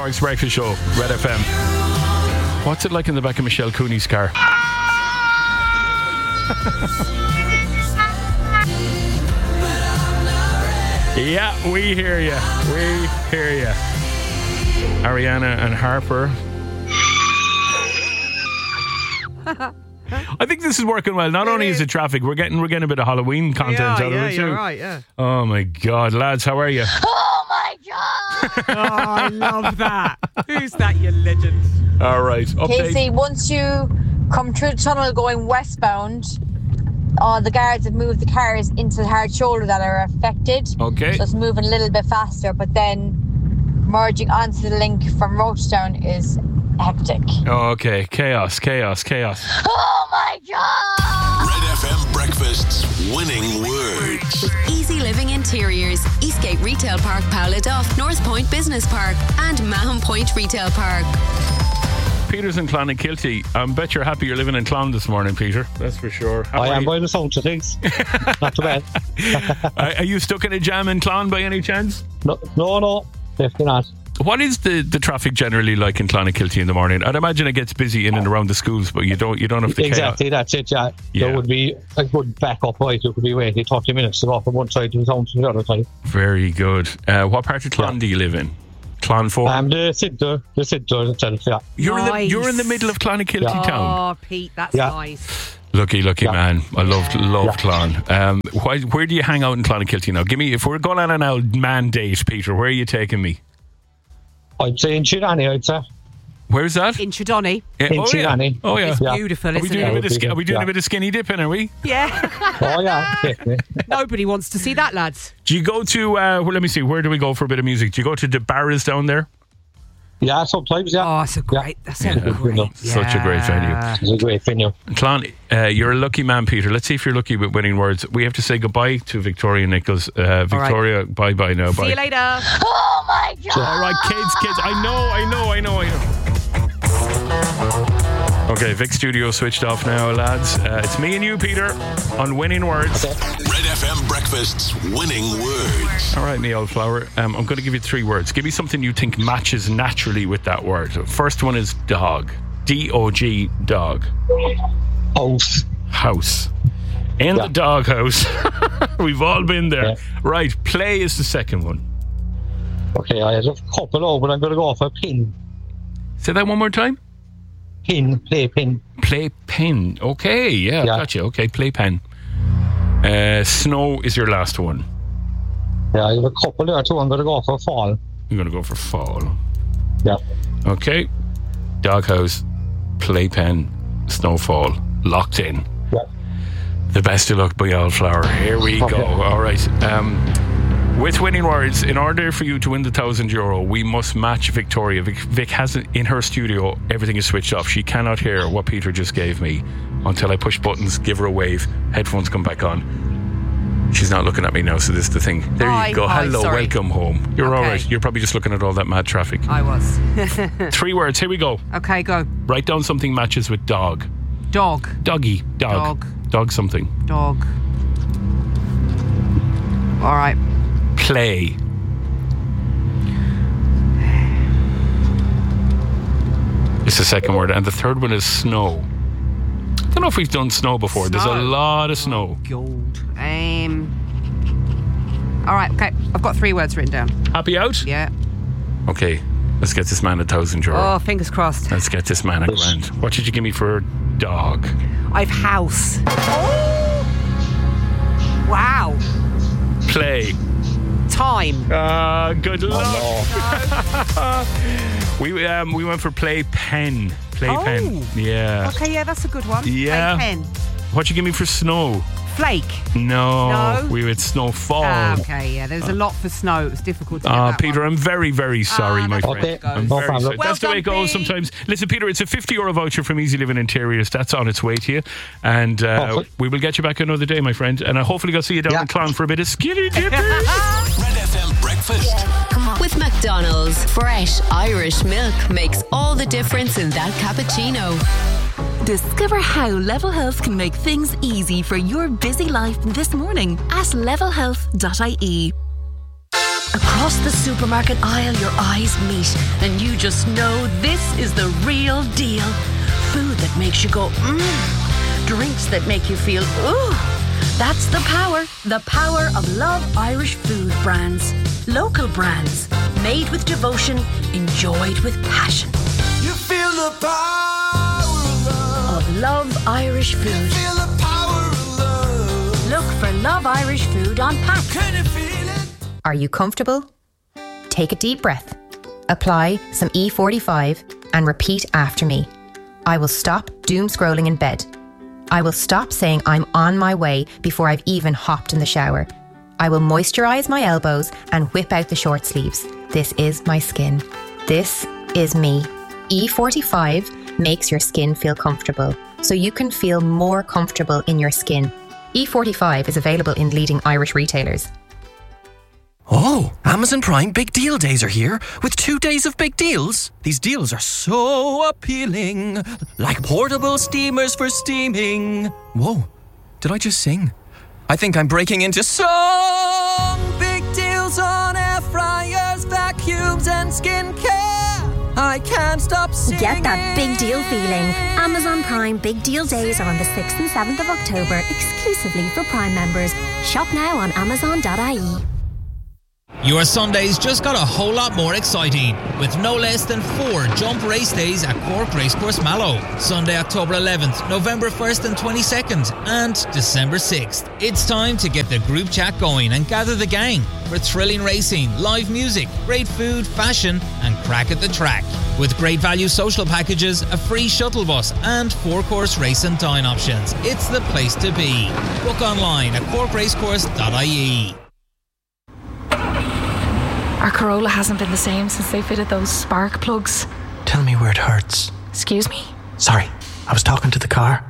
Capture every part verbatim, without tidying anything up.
Cork's Breakfast Show, Red F M. What's it like in the back of Michelle Cooney's car? Yeah, we hear you. We hear you. Ariana and Harper. I think this is working well. Not only is it traffic, we're getting we're getting a bit of Halloween content yeah, out of yeah, it too. You're right, yeah. Oh my God, lads, how are you? Oh my God! Oh, I love that. Who's that, you legend? All right, update. Casey, once you come through the tunnel going westbound, all the guards have moved the cars into the hard shoulder that are affected. Okay. So it's moving a little bit faster, but then merging onto the link from Roachdown is hectic. Okay, chaos, chaos, chaos. Oh my God! Red F M Breakfast's winning words. With Easy Living Interiors, Eastgate Retail Park, Powladuff, North Point Business Park, and Mahon Point Retail Park. Peter's in Clonakilty. I bet you're happy you're living in Clon this morning, Peter. That's for sure. How I are am you? by the sound of things. Not too bad. Are are you stuck in a jam in Clon by any chance? No, no, no, definitely not. What is the, the traffic generally like in Clonakilty in the morning? I'd imagine it gets busy in and around the schools, but you don't you don't have the Exactly, chaos. that's it, yeah. Yeah. There would be a good backup right. You could be waiting thirty minutes to go from one side to the town to the other side. Very good. Uh, what part of Clon Yeah. do you live in? Clon four? I'm the centre, the centre itself, yeah. you're, in the, Nice. you're in the middle of Clonakilty Yeah. town. Oh, Pete, that's Yeah. nice. Lucky, lucky Yeah. man. I love love Yeah. Clon. Um, why, where do you hang out in Clonakilty now? Give me, if we're going on an old man date, Peter, where are you taking me? I'd say in Chirani, I'd say. Where's that? In Chidoni. Yeah, in oh, yeah. Chirani. Oh, yeah. It's Yeah. beautiful, Are we isn't doing, a it? bit of, sk- are we doing Yeah. a bit of skinny dipping, are we? Yeah. Oh, yeah, definitely. Nobody wants to see that, lads. Do you go to, uh, well, let me see, where do we go for a bit of music? Do you go to the Barras down there? Yeah, sometimes, yeah. Oh, it's a great, that's a Yeah. great. Such a great venue. Yeah. It's a great venue. Clon, uh, you're a lucky man, Peter. Let's see if you're lucky with winning words. We have to say goodbye to Victoria Nichols. Uh, Victoria, bye bye now. Bye. See you later. Oh my God! All right, kids, kids. I know, I know, I know, I know. Okay, Vic Studio switched off now, lads. Uh, it's me and you, Peter, on winning words. Red F M Breakfast's winning words. All right, me old flower. Um, I'm going to give you three words. Give me something you think matches naturally with that word. First one is dog. D O G, dog. House. House. In Yeah. the doghouse. We've all been there. Yeah. Right, play is the second one. Okay, I had a couple over, but I'm going to go for pin. Say that one more time. Pin, play pin. Play pen. Okay, yeah, Yeah. gotcha. Okay, play pen. Uh, snow is your last one. Yeah, I have a couple there too. I'm going to go for fall. You're going to go for fall. Yeah. Okay. Doghouse, playpen, snowfall, locked in. Yeah. The best of luck, by all flower. Here we Okay. go. All right. Um, with winning words, in order for you to win the thousand euro, we must match Victoria. Vic, Vic has it in her studio. Everything is switched off. She cannot hear what Peter just gave me until I push buttons, give her a wave, headphones come back on. She's not looking at me now, so this is the thing. There Hi, you go. hi, Hello, sorry. welcome home. You're all Okay. right. You're probably just looking at all that mad traffic. I was. Three words. Here we go. Okay, go. Write down something matches with dog. Dog. Doggy. Dog. Dog. Dog something. Dog. All right. Play. It's the second word. And the third one is snow. I don't know if we've done snow before. There's a Snow. lot of snow. Gold. Um. All right. Okay. I've got three words written down. Happy out? Yeah. Okay. Let's get this man a thousand euro. Oh, fingers crossed. Let's get this man a grand. What did you give me for dog? I've house. Wow. Play. Time. Ah, good luck. Oh, we um we went for play pen. Play Oh. pen. Yeah. Okay. Yeah, that's a good one. Yeah. Play pen. What'd you give me for snow? Flake. No. No? We went snowfall. Ah, okay. Yeah. There's a lot for snow. It was difficult to get Ah, that Peter, one. I'm very, very sorry, Ah, my that's friend. okay. I'm No very problem. sorry. Well That's the way it done, goes Pete. sometimes. Listen, Peter, it's a fifty euro voucher from Easy Living Interiors. That's on its way to you. And uh, Perfect. we will get you back another day, my friend. And I hopefully go see you down Yeah. in Clon for a bit of skinny dipping. Red F M Breakfast. With McDonald's, fresh Irish milk makes all the difference in that cappuccino. Discover how Level Health can make things easy for your busy life this morning at level health dot I E. Across the supermarket aisle, your eyes meet, and you just know this is the real deal. Food that makes you go, mmm. Drinks that make you feel, ooh. That's the power, the power of Love Irish food brands. Local brands, made with devotion, enjoyed with passion. You feel the power of love. Of Love Irish food. You feel the power of love. Look for Love Irish food on pack. Can you feel it? Are you comfortable? Take a deep breath. Apply some E forty-five and repeat after me. I will stop doom scrolling in bed. I will stop saying I'm on my way before I've even hopped in the shower. I will moisturise my elbows and whip out the short sleeves. This is my skin. This is me. E forty-five makes your skin feel comfortable, so you can feel more comfortable in your skin. E forty-five is available in leading Irish retailers. Oh, Amazon Prime Big Deal Days are here with two days of big deals. These deals are so appealing, like portable steamers for steaming. Whoa, did I just sing? I think I'm breaking into song. Big deals on air fryers, vacuums and skincare. I can't stop singing. Get that big deal feeling. Amazon Prime Big Deal Days are on the sixth and seventh of October, exclusively for Prime members. Shop now on amazon dot I E. Your Sundays just got a whole lot more exciting with no less than four jump race days at Cork Racecourse Mallow. Sunday, October eleventh, November first and twenty-second and December sixth. It's time to get the group chat going and gather the gang for thrilling racing, live music, great food, fashion and crack at the track. With great value social packages, a free shuttle bus and four-course race and dine options. It's the place to be. Book online at cork racecourse dot I E. Our Corolla hasn't been the same since they fitted those spark plugs. Tell me where it hurts. Excuse me? Sorry, I was talking to the car.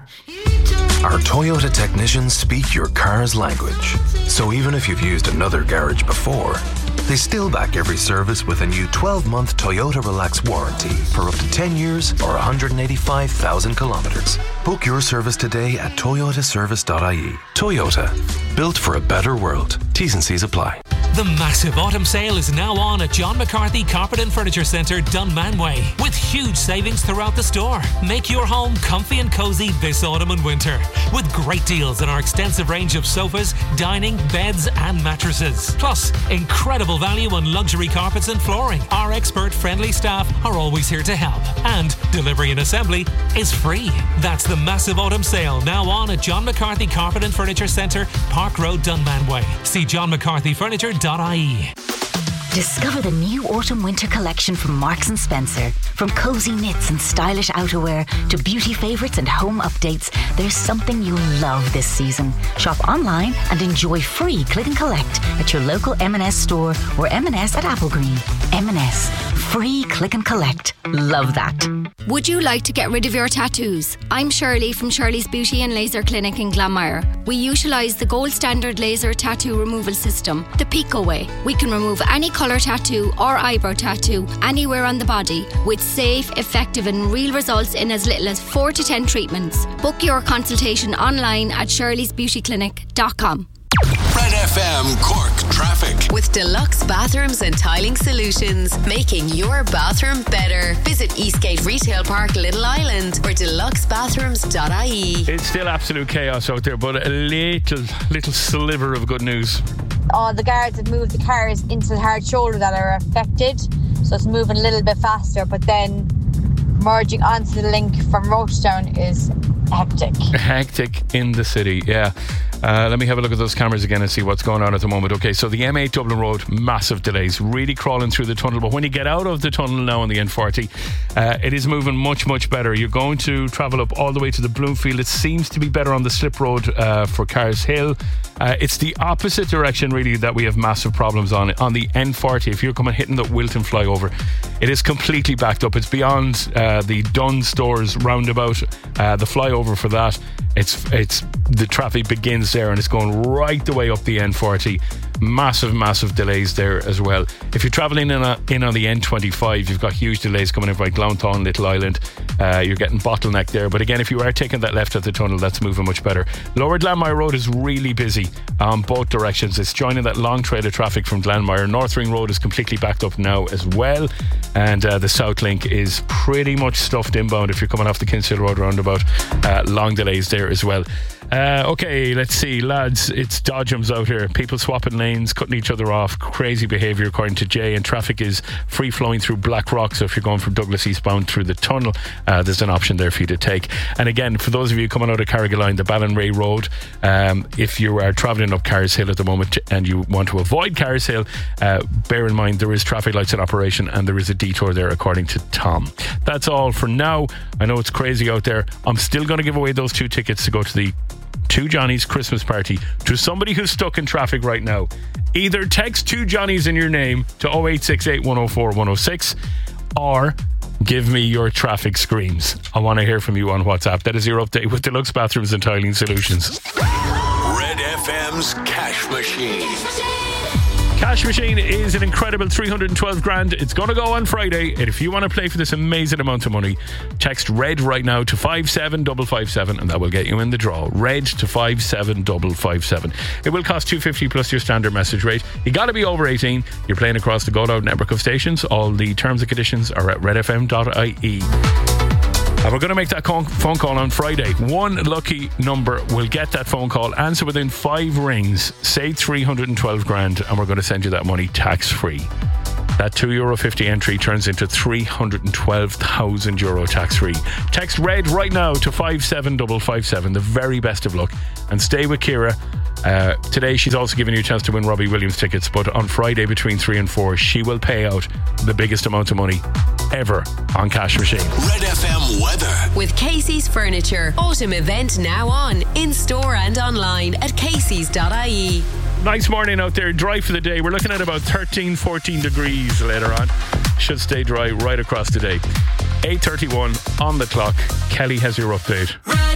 Our Toyota technicians speak your car's language. So even if you've used another garage before, they still back every service with a new twelve-month Toyota Relax warranty for up to ten years or one hundred eighty-five thousand kilometres. Book your service today at toyota service dot I E. Toyota, built for a better world. T's and C's apply. The massive autumn sale is now on at John McCarthy Carpet and Furniture Centre, Dunmanway, with huge savings throughout the store. Make your home comfy and cosy this autumn and winter, with great deals on our extensive range of sofas, dining, beds and mattresses. Plus, incredible value on luxury carpets and flooring. Our expert-friendly staff are always here to help, and delivery and assembly is free. That's the massive autumn sale now on at John McCarthy Carpet and Furniture Centre, Park Road, Dunmanway. See john mccarthy furniture dot I E. Discover the new autumn-winter collection from Marks and Spencer. From cozy knits and stylish outerwear to beauty favourites and home updates, there's something you'll love this season. Shop online and enjoy free click and collect at your local M and S store or M and S at Applegreen. M and S, free click and collect. Love that. Would you like to get rid of your tattoos? I'm Shirley from Shirley's Beauty and Laser Clinic in Glanmire. We utilise the gold standard laser tattoo removal system, the Pico Way. We can remove any colour tattoo or eyebrow tattoo anywhere on the body with safe, effective and real results in as little as four to ten treatments. Book your consultation online at shirleys beauty clinic dot com. Red F M Cork traffic. With Deluxe Bathrooms and Tiling Solutions, making your bathroom better. Visit Eastgate Retail Park, Little Island, or deluxe bathrooms dot I E. It's still absolute chaos out there, but a little, little sliver of good news. Uh, the guards have moved the cars into the hard shoulder that are affected, so it's moving a little bit faster, but then merging onto the link from Roachtown is hectic. Hectic in the city, yeah. Uh, let me have a look at those cameras again and see what's going on at the moment. Okay, so the M eight Dublin Road, massive delays, really crawling through the tunnel. But when you get out of the tunnel now on the N forty, uh, it is moving much, much better. You're going to travel up all the way to the Bloomfield. It seems to be better on the slip road uh, for Cars Hill. Uh, it's the opposite direction, really, that we have massive problems on. On the N forty, if you're coming hitting the Wilton flyover, it is completely backed up. It's beyond uh, the Dunn Stores roundabout, uh, the flyover for that. It's it's the traffic begins delays there, and it's going right the way up the N forty. Massive, massive delays there as well. If you're travelling in, a, in on the N twenty-five, you've got huge delays coming in by Glounthaune, Little Island. Uh, you're getting bottleneck there. But again, if you are taking that left at the tunnel, that's moving much better. Lower Glanmire Road is really busy on both directions. It's joining that long trail of traffic from Glanmire. North Ring Road is completely backed up now as well. And uh, the South Link is pretty much stuffed inbound if you're coming off the Kinsale Road roundabout. Uh, long delays there as well. Uh, okay, let's see, lads. It's dodgems out here. People swapping lanes, cutting each other off. Crazy behaviour, according to Jay. And traffic is free flowing through Blackrock. So if you're going from Douglas eastbound through the tunnel, uh, there's an option there for you to take. And again, for those of you coming out of Carrigaline, the Ballinray Road, um, if you are travelling up Carris Hill at the moment and you want to avoid Carris Hill, uh, bear in mind there is traffic lights in operation and there is a detour there, according to Tom. That's all for now. I know it's crazy out there. I'm still going to give away those two tickets to go to the Two Johnnies Christmas party to somebody who's stuck in traffic right now. Either text Two Johnnies in your name to oh eight six eight, one oh four, one oh six or give me your traffic screams. I want to hear from you on WhatsApp. That is your update with Deluxe Bathrooms and Tiling Solutions. Red F M's Cash Machine. Cash Machine is an incredible three hundred twelve grand. It's going to go on Friday. And if you want to play for this amazing amount of money, text RED right now to five seven five five seven and that will get you in the draw. RED to five seven five five seven. It will cost two dollars fifty plus your standard message rate. You got to be over eighteen. You're playing across the Go Loud network of stations. All the terms and conditions are at red f m dot I E. And we're going to make that phone call on Friday. One lucky number will get that phone call, answer within five rings, say three hundred twelve grand, and we're going to send you that money tax free. That two euro fifty entry turns into three hundred twelve thousand euro tax free. Text RED right now to five seven five five seven. The very best of luck. And stay with Ciara. Uh, today she's also giving you a chance to win Robbie Williams tickets, but on Friday between three and four she will pay out the biggest amount of money ever on Cash Machine. Red F M weather with Casey's Furniture. Autumn event now on, in store and online at caseys dot I E. Nice morning out there, dry for the day. We're looking at about thirteen, fourteen degrees later on. Should stay dry right across the day. eight thirty-one on the clock. Kelly has your update.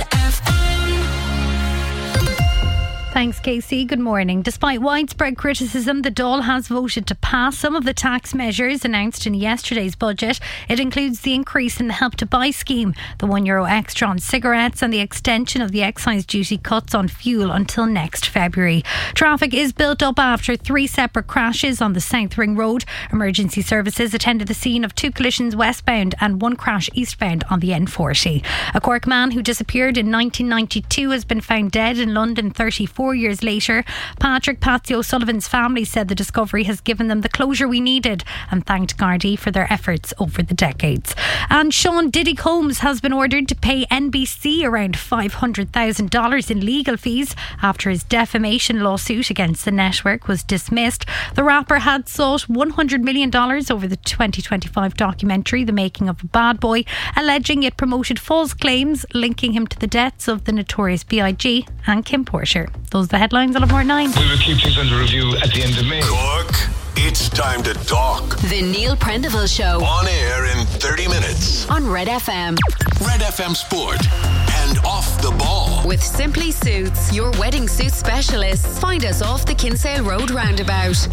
Thanks, Casey. Good morning. Despite widespread criticism, the Dáil has voted to pass some of the tax measures announced in yesterday's budget. It includes the increase in the Help to Buy scheme, the one euro extra on cigarettes, and the extension of the excise duty cuts on fuel until next February. Traffic is built up after three separate crashes on the South Ring Road. Emergency services attended the scene of two collisions westbound and one crash eastbound on the N forty. A Cork man who disappeared in nineteen ninety-two has been found dead in London thirty-four years later. Patrick Patsy O'Sullivan's family said the discovery has given them the closure we needed and thanked Gardaí for their efforts over the decades. And Sean Diddy Combs has been ordered to pay N B C around five hundred thousand dollars in legal fees after his defamation lawsuit against the network was dismissed. The rapper had sought one hundred million dollars over the twenty twenty-five documentary The Making of a Bad Boy, alleging it promoted false claims linking him to the deaths of the notorious B I G and Kim Porter. Those are the headlines. I'll have more at nine. We will keep things under review at the end of May. Cork, it's time to talk. The Neil Prendeville Show. On air in thirty minutes. On Red F M. Red F M Sport. And Off the Ball. With Simply Suits, your wedding suit specialists. Find us off the Kinsale Road roundabout.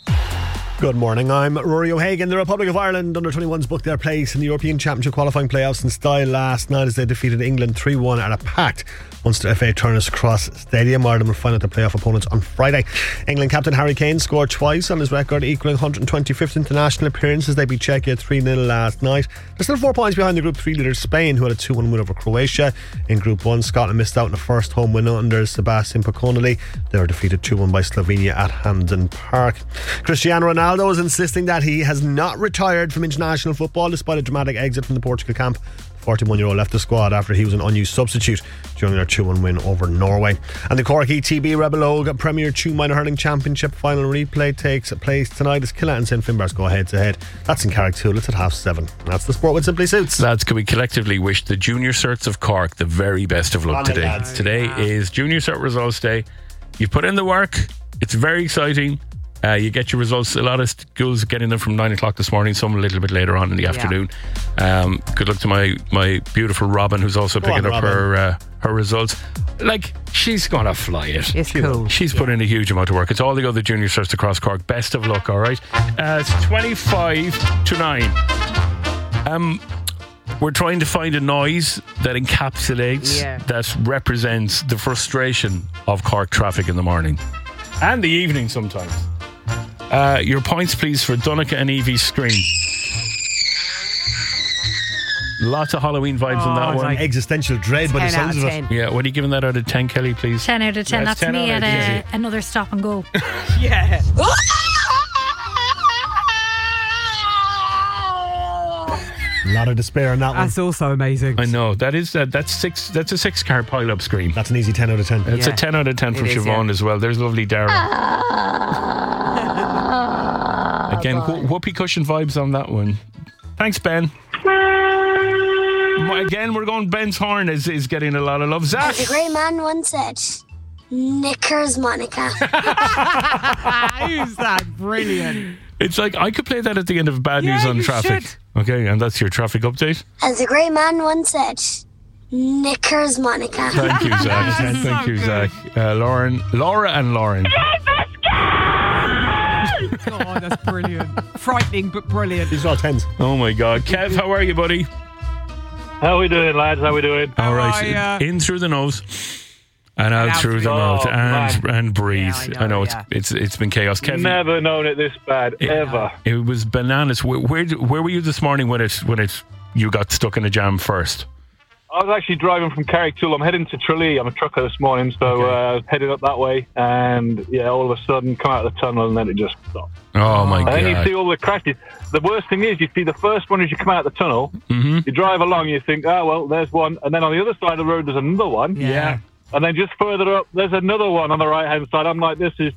Good morning, I'm Rory O'Hagan. The Republic of Ireland under twenty-ones booked their place in the European Championship qualifying playoffs in style last night as they defeated England three one at a packed Munster F A Turner's Cross Stadium. Ireland will find out their playoff opponents on Friday. England captain Harry Kane scored twice on his record, equaling one hundred twenty-fifth international appearance as they beat Czechia three nil last night. They're still four points behind the Group three leader Spain, who had a two one win over Croatia. In Group one, Scotland missed out on the first home win under Sebastian Picconelli. They were defeated two one by Slovenia at Hampden Park. Cristiano Ronaldo is insisting that he has not retired from international football despite a dramatic exit from the Portugal camp. The forty-one-year-old left the squad after he was an unused substitute during their two one win over Norway. And the Cork E T B Rebel Og Premier two Minor Hurling Championship final replay takes place tonight as Killa and Saint Finbars go head to head. That's in Carricktoolitz at half seven. That's the sport with Simply Suits. Lads, can we collectively wish the Junior Certs of Cork the very best of luck today? Lads. Today yeah. is Junior Cert Results Day. You've put in the work. It's very exciting. Uh, you get your results. A lot of schools getting them from nine o'clock this morning, some a little bit later on in the afternoon. Yeah. Um, good luck to my, my beautiful Robin, who's also Go picking on, up Robin. her uh, her results. Like, she's gonna fly it. It's cool. She's put in a huge amount of work. It's all the other junior stars across Cork. Best of luck, all right? Uh, it's twenty-five to nine. Um, we're trying to find a noise that encapsulates, Yeah. that represents the frustration of Cork traffic in the morning and the evening sometimes. Uh, your points, please, for Donica and Evie's scream. Lots of Halloween vibes Oh, on that it's one. like existential dread by the ten out sounds of of ten. it. Yeah, what are you giving that out of ten, Kelly, please? ten out of ten. That's That's ten me out at of a, ten. another stop and go. Yeah. A lot of despair on that one. That's also amazing. I know that is uh, that's six. That's a six-car pile-up scream. That's an easy ten out of ten. It's Yeah. a ten out of ten from It is, Siobhan yeah. as well. There's lovely Dara. Again, wh- whoopee cushion vibes on that one. Thanks, Ben. Again, we're going. Ben's horn is, is getting a lot of love. Zach. As a great man once said, Knickers Monica. Who's that? Brilliant. It's like I could play that at the end of Bad Yeah, News on you Traffic. should. Okay, and that's your traffic update. As a great man once said, Knickers Monica. Thank you, Zach. Thank So you, good. Zach. Uh, Lauren, Laura, and Lauren. Oh, that's brilliant. Frightening, but brilliant. These are all tens. Oh my God, Kev, how are you, buddy? How we doing, lads? How we doing? All How right, are ya? in through the nose. And out through the Oh, mouth, and man. and breathe. Yeah, I I know, know, it's yeah. it's it's been chaos. Kevin, Never known it this bad, it, ever. it was bananas. Where, where where were you this morning when it when it you got stuck in a jam first? I was actually driving from Carricktool. I'm heading to Tralee. I'm a trucker this morning, so Okay. uh, I was heading up that way. And yeah, all of a sudden, come out of the tunnel, and then it just stopped. Oh my And then you God! see all the crashes. The worst thing is, you see the first one as you come out of the tunnel. Mhm. You drive along, you think, oh well, there's one, and then on the other side of the road, there's another one. Yeah. And then just further up, there's another one on the right hand side. I'm like, this is